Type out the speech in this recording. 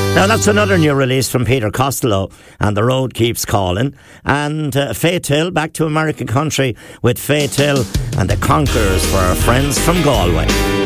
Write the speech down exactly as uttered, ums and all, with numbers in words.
Now that's another new release from Peter Costello, and The Road Keeps Calling. And uh, Faith Hill, back to American country with Faith Hill and the Conquerors for our friends from Galway.